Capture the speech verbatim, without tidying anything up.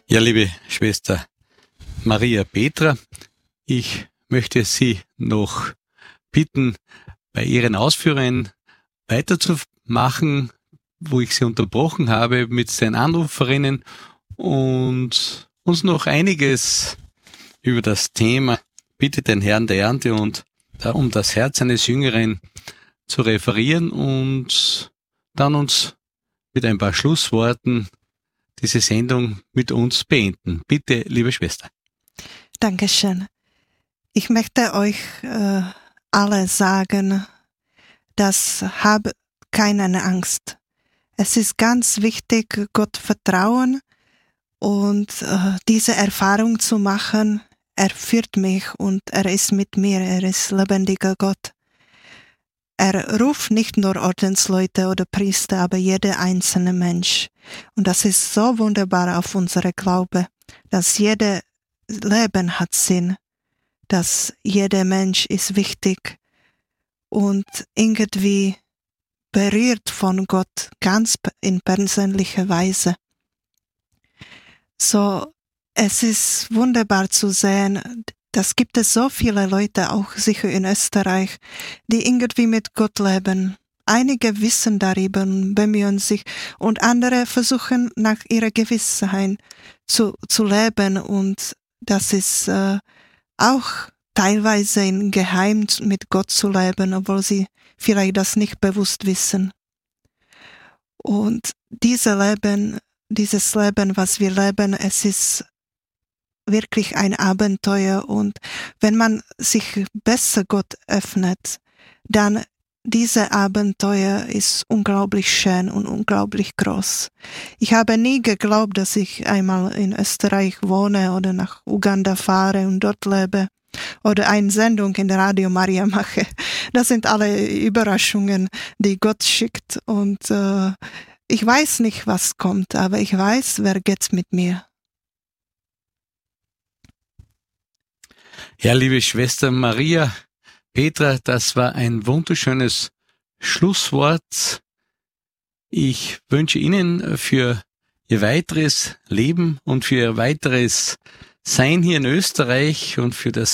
Ja, liebe Schwester Maria Petra, ich möchte Sie noch bitten, bei Ihren Ausführungen weiterzumachen, wo ich Sie unterbrochen habe mit den Anruferinnen und uns noch einiges über das Thema Bitte den Herrn der Ernte und um das Herz eines Jüngeren zu referieren und dann uns mit ein paar Schlussworten diese Sendung mit uns beenden. Bitte, liebe Schwester. Dankeschön. Ich möchte euch äh, alle sagen, dass hab keine Angst. Es ist ganz wichtig, Gott vertrauen und äh, diese Erfahrung zu machen. Er führt mich und er ist mit mir. Er ist lebendiger Gott. Er ruft nicht nur Ordensleute oder Priester, aber jeder einzelne Mensch. Und das ist so wunderbar auf unsere Glaube, dass jeder Leben hat Sinn, dass jeder Mensch ist wichtig und irgendwie berührt von Gott, ganz in persönlicher Weise. So, es ist wunderbar zu sehen, das gibt es so viele Leute, auch sicher in Österreich, die irgendwie mit Gott leben. Einige wissen darüber und bemühen sich und andere versuchen nach ihrer Gewissheit zu, zu leben und das ist äh, auch teilweise in Geheim mit Gott zu leben, obwohl sie vielleicht das nicht bewusst wissen. Und dieses Leben, dieses Leben, was wir leben, es ist wirklich ein Abenteuer und wenn man sich besser Gott öffnet, dann diese Abenteuer ist unglaublich schön und unglaublich groß. Ich habe nie geglaubt, dass ich einmal in Österreich wohne oder nach Uganda fahre und dort lebe oder eine Sendung in der Radio Maria mache. Das sind alle Überraschungen, die Gott schickt und äh, ich weiß nicht, was kommt, aber ich weiß, wer geht mit mir. Ja, liebe Schwester Maria Petra, das war ein wunderschönes Schlusswort. Ich wünsche Ihnen für Ihr weiteres Leben und für Ihr weiteres Sein hier in Österreich und für das